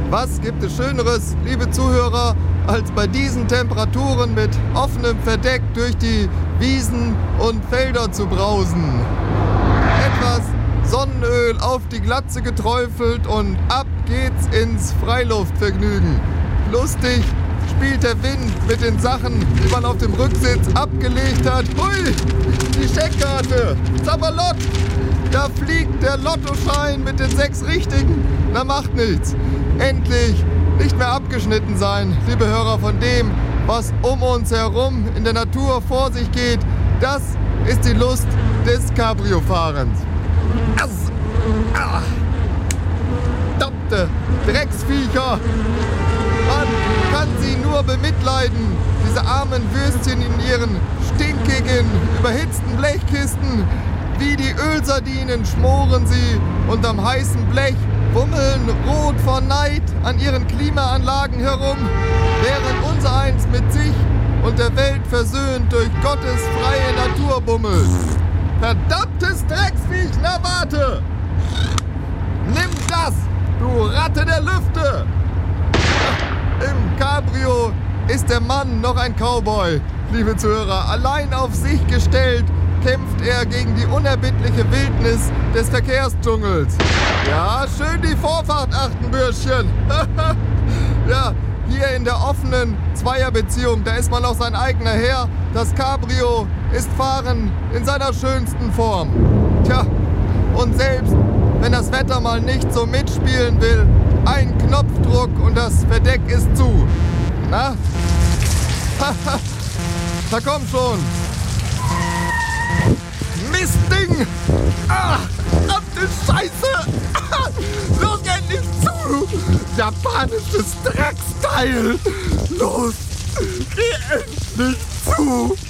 Was gibt es Schöneres, liebe Zuhörer, als bei diesen Temperaturen mit offenem Verdeck durch die Wiesen und Felder zu brausen? Etwas Sonnenöl auf die Glatze geträufelt und ab geht's ins Freiluftvergnügen. Lustig spielt der Wind mit den Sachen, die man auf dem Rücksitz abgelegt hat. Hui, die Scheckkarte, Zabalot, da fliegt der Lottoschein mit den 6 Richtigen. Na, macht nichts. Endlich nicht mehr abgeschnitten sein, liebe Hörer, von dem, was um uns herum in der Natur vor sich geht. Das ist die Lust des Cabrio-Fahrens. Verdammte Drecksviecher! Man kann sie nur bemitleiden, diese armen Würstchen in ihren stinkigen, überhitzten Blechkisten. Wie die Ölsardinen schmoren sie unterm heißen Blech, bummeln rot vor Neid an ihren Klimaanlagen herum, während unsereins mit sich und der Welt versöhnt durch Gottes freie Natur bummelt. Verdammtes Drecksviech, na warte! Nimm das, du Ratte der Lüfte! Im Cabrio ist der Mann noch ein Cowboy, liebe Zuhörer. Allein auf sich gestellt kämpft er gegen die unerbittliche Wildnis des Verkehrsdschungels. Ja, schön die Vorfahrt achten, Bürschchen. Ja, hier in der offenen Zweierbeziehung, da ist man auch sein eigener Herr. Das Cabrio ist Fahren in seiner schönsten Form. Tja, und selbst wenn das Wetter mal nicht so mitspielen will, ein Knopfdruck und das Verdeck ist zu. Na? Da komm schon. Mistding! Verdammte Scheiße! Los, endlich zu! Japanisches Drecksteil! Los, geh endlich zu!